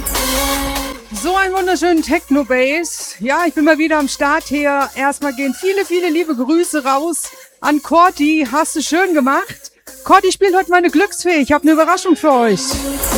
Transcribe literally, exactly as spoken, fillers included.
So einen wunderschönen Techno-Bass. Ja, ich bin mal wieder am Start hier. Erstmal gehen viele, viele liebe Grüße raus an Corti. Hast du schön gemacht. Corti spielt heute meine Glücksfee. Ich habe eine Überraschung für euch.